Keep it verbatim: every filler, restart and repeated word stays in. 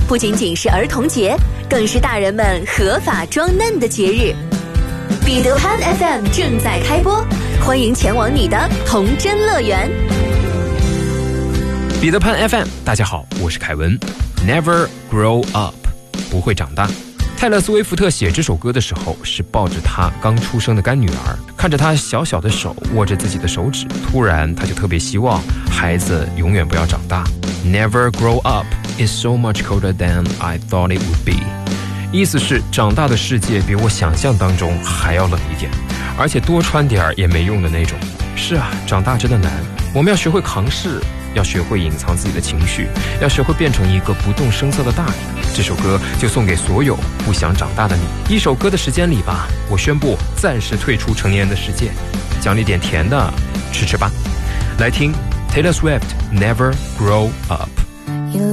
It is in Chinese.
不仅仅是儿童节，更是大人们合法装嫩的节日。彼得潘 F M 正在开播，欢迎前往你的童真乐园。 彼得潘 F M， 大家好，我是凯文。Never grow up， 不会长大。泰勒·斯威夫特写这首歌的时候，是抱着她刚出生的干女儿，看着她小小的手握着自己的手指，突然他就特别希望孩子永远不要长大。Never grow up is so much colder than I thought it would be。 意思是长大的世界比我想象当中还要冷一点，而且多穿点也没用的那种。是啊，长大真的难，我们要学会扛事，要学会隐藏自己的情绪，要学会变成一个不动声色的大人。这首歌就送给所有不想长大的你。一首歌的时间里吧，我宣布暂时退出成年人的世界，奖励点甜的吃吃吧。来听 Taylor Swift Never Grow Up。